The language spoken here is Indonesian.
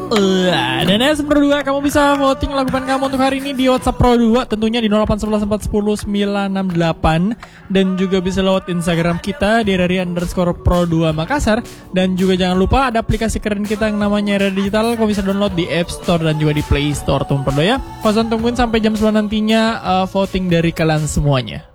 Dan Pro 2, kamu bisa voting lagu band kamu untuk hari ini di WhatsApp Pro 2, tentunya di 08114100968, dan juga bisa lewat Instagram kita di @rari_pro2 Makassar. Dan juga jangan lupa ada aplikasi keren kita yang namanya Rari Digital, kamu bisa download di App Store dan juga di Play Store, teman Pro 2 ya. Fauzan tungguin sampai jam 9 nantinya voting dari kalian semuanya.